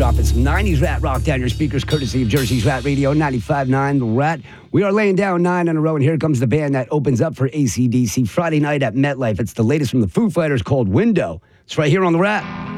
dropping some 90s rat rock down your speakers, courtesy of Jersey's Rat Radio, 95.9 The Rat. We are laying down 9 in a row, and here comes the band that opens up for AC/DC Friday night at MetLife. It's the latest from the Foo Fighters called Window. It's right here on The Rat.